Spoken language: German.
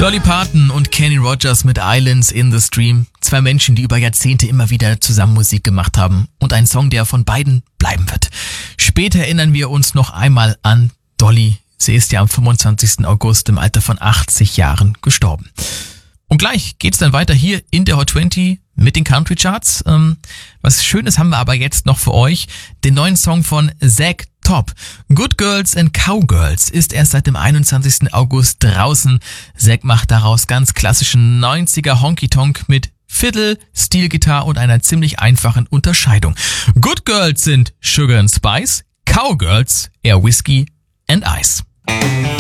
Dolly Parton und Kenny Rogers mit Islands in the Stream. Zwei Menschen, die über Jahrzehnte immer wieder zusammen Musik gemacht haben. Und ein Song, der von beiden bleiben wird. Später erinnern wir uns noch einmal an Dolly. Sie ist ja am 25. August im Alter von 80 Jahren gestorben. Und gleich geht's dann weiter hier in der Hot 20 mit den Country Charts. Was Schönes haben wir aber jetzt noch für euch. Den neuen Song von Zack Top. Good Girls and Cowgirls ist erst seit dem 21. August draußen. Zack macht daraus ganz klassischen 90er Honky-Tonk mit Fiddle, Steelgitarre und einer ziemlich einfachen Unterscheidung. Good Girls sind Sugar and Spice, Cowgirls eher Whiskey and Ice.